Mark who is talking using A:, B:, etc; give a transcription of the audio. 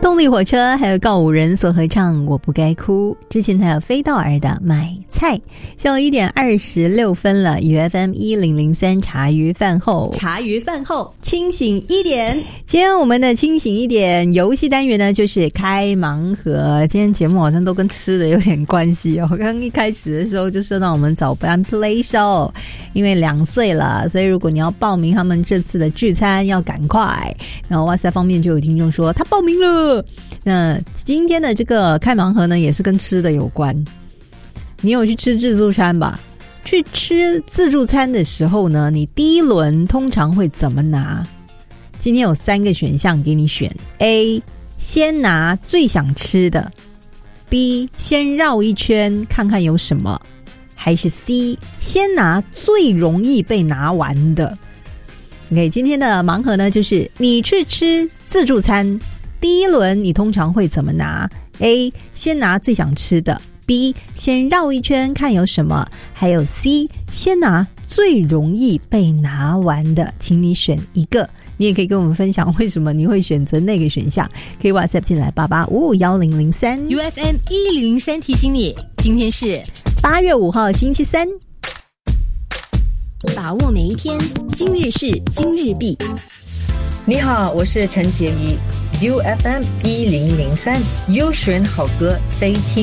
A: 动力火车还有告五人所合唱《我不该哭》，之前还有飞道儿的买菜。下午1点26分了，UFM 1003茶余饭后，清醒一点。今天我们的清醒一点游戏单元呢，就是开盲盒。今天节目好像都跟吃的有点关系哦。刚刚一开始的时候就说到我们早班 Play Show， 因为2岁了，所以如果你要报名他们这次的聚餐，要赶快。然后哇塞方面就有听众说他报名了。那今天的这个开盲盒呢，也是跟吃的有关。你有去吃自助餐吧？去吃自助餐的时候呢，你第一轮通常会怎么拿？今天有3个选项给你选。 A 先拿最想吃的， B 先绕一圈看看有什么，还是 C 先拿最容易被拿完的。 OK， 今天的盲盒呢，就是你去吃自助餐第一轮你通常会怎么拿？ A 先拿最想吃的， B 先绕一圈看有什么，还有 C 先拿最容易被拿完的。请你选一个。你也可以跟我们分享为什么你会选择那个选项，可以 WhatsApp 进来88551003。
B: UFM 1003提醒你，今天是
A: 8月5号星期三，
C: 把握每一天，今日事今日毕。
D: 你好，我是陈洁仪， UFM 1003，优选好歌非听